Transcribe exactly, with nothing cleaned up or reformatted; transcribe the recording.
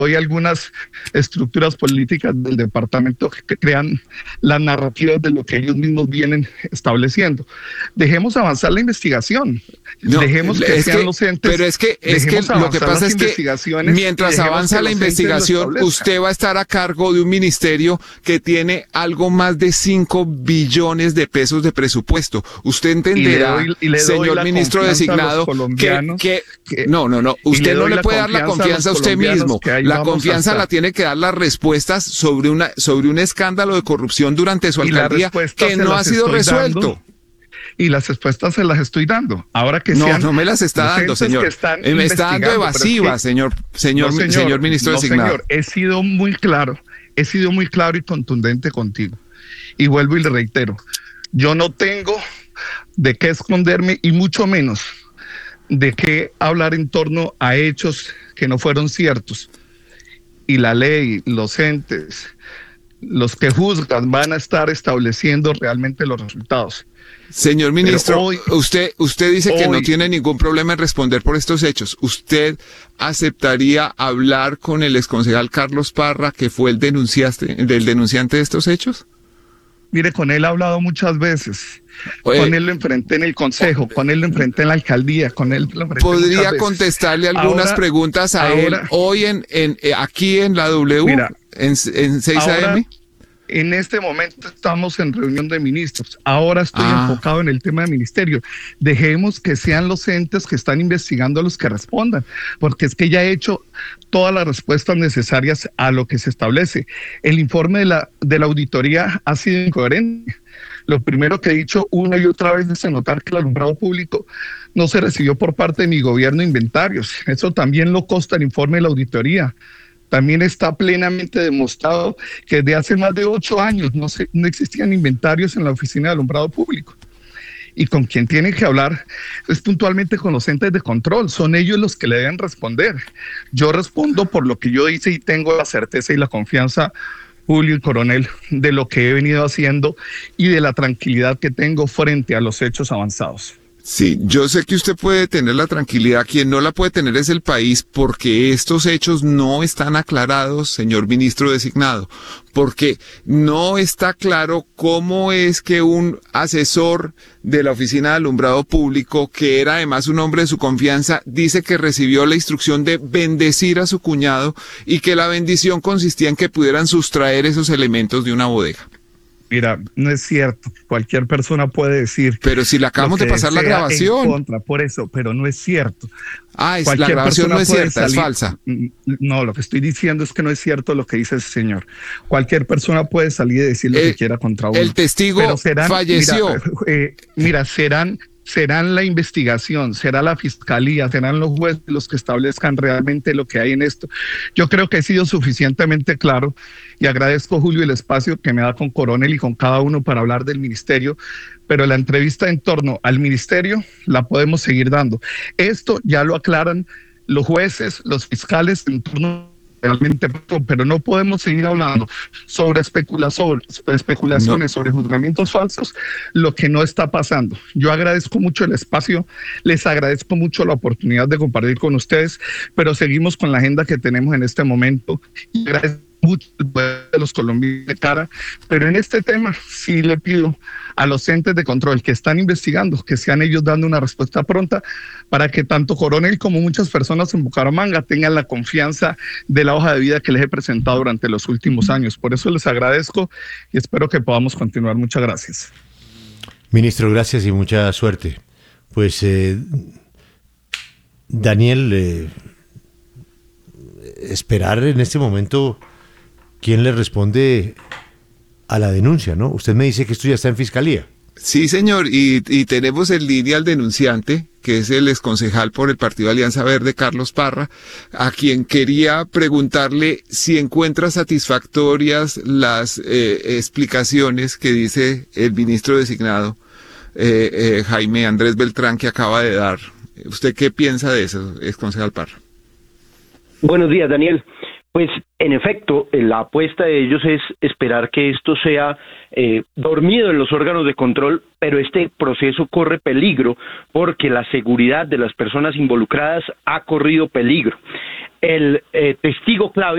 hay algunas estructuras políticas del departamento que crean las narrativas de lo que ellos mismos vienen estableciendo. Dejemos avanzar la investigación. No, Dejemos que es sean que, los entes. pero es que, es que lo que pasa es que mientras avanza la investigación, usted va a estar a cargo de un ministerio que tiene algo más de cinco billones de pesos de presupuesto. Usted entenderá, y le doy, y le señor ministro designado, que, que, que no, no, no, usted no le puede dar la confianza a usted mismo. La confianza la tiene que dar las respuestas sobre una sobre un escándalo de corrupción durante su alcaldía que no ha sido resuelto. Dando, y las respuestas se las estoy dando. Ahora que no, sean no me las está dando, señor. Eh, me está dando evasivas, es que, señor, señor, no, señor, señor ministro no, designado. Señor, he sido muy claro, he sido muy claro y contundente contigo. Y vuelvo y le reitero, yo no tengo de qué esconderme y mucho menos de qué hablar en torno a hechos que no fueron ciertos. Y la ley, los entes, los que juzgan van a estar estableciendo realmente los resultados. Señor ministro, hoy, usted, usted dice hoy, que no tiene ningún problema en responder por estos hechos. ¿Usted aceptaría hablar con el exconcejal Carlos Parra, que fue el denunciante, el denunciante de estos hechos? Mire, con él he hablado muchas veces. Oye, con él lo enfrenté en el consejo, con él lo enfrenté en la alcaldía, con él lo enfrenté ¿Podría contestarle algunas ahora, preguntas a ahora, él hoy en, en aquí en la W, mira, en, en seis A M? En este momento estamos en reunión de ministros. Ahora estoy ah. enfocado en el tema del ministerio. Dejemos que sean los entes que están investigando los que respondan, porque es que ya he hecho todas las respuestas necesarias a lo que se establece. El informe de la, de la auditoría ha sido incoherente. Lo primero que he dicho una y otra vez es notar que el alumbrado público no se recibió por parte de mi gobierno inventarios. Eso también lo consta el informe de la auditoría. También está plenamente demostrado que desde hace más de ocho años no, se, no existían inventarios en la oficina de alumbrado público. Y con quien tienen que hablar es puntualmente con los entes de control. Son ellos los que le deben responder. Yo respondo por lo que yo hice y tengo la certeza y la confianza, Julio y Coronel, de lo que he venido haciendo y de la tranquilidad que tengo frente a los hechos avanzados. Sí, yo sé que usted puede tener la tranquilidad, quien no la puede tener es el país, porque estos hechos no están aclarados, señor ministro designado, porque no está claro cómo es que un asesor de la Oficina de Alumbrado Público, que era además un hombre de su confianza, dice que recibió la instrucción de bendecir a su cuñado y que la bendición consistía en que pudieran sustraer esos elementos de una bodega. Mira, no es cierto. Cualquier persona puede decir. Pero si le acabamos de pasar la grabación. En contra, por eso, pero no es cierto. Ah, es, la grabación no es cierta, salir, es falsa. No, lo que estoy diciendo es que no es cierto lo que dice ese señor. Cualquier persona puede salir y decir lo el, que quiera contra uno. El testigo serán, falleció. Mira, eh, mira serán. Serán la investigación, será la fiscalía, serán los jueces los que establezcan realmente lo que hay en esto. Yo creo que he sido suficientemente claro y agradezco, Julio, el espacio que me da con Coronel y con cada uno para hablar del ministerio, pero la entrevista en torno al ministerio la podemos seguir dando. Esto ya lo aclaran los jueces, los fiscales en turno. Realmente, pero no podemos seguir hablando sobre, especula sobre, sobre especulaciones, no. sobre juzgamientos falsos, lo que no está pasando. Yo agradezco mucho el espacio, les agradezco mucho la oportunidad de compartir con ustedes, pero seguimos con la agenda que tenemos en este momento y agradezco mucho el poder de los colombianos de cara, pero en este tema sí le pido a los entes de control que están investigando, que sean ellos dando una respuesta pronta para que tanto Coronel como muchas personas en Bucaramanga tengan la confianza de la hoja de vida que les he presentado durante los últimos años. Por eso les agradezco y espero que podamos continuar. Muchas gracias. Ministro, gracias y mucha suerte. Pues eh, Daniel, eh, esperar en este momento quién le responde a la denuncia, ¿no? Usted me dice que esto ya está en fiscalía. Sí, señor, y, y tenemos en línea al denunciante, que es el exconcejal por el Partido Alianza Verde, Carlos Parra, a quien quería preguntarle si encuentra satisfactorias las eh, explicaciones que dice el ministro designado, eh, eh, Jaime Andrés Beltrán, que acaba de dar. ¿Usted qué piensa de eso, exconcejal Parra? Buenos días, Daniel. Pues En efecto, la apuesta de ellos es esperar que esto sea eh, dormido en los órganos de control, pero este proceso corre peligro porque la seguridad de las personas involucradas ha corrido peligro. El eh, testigo clave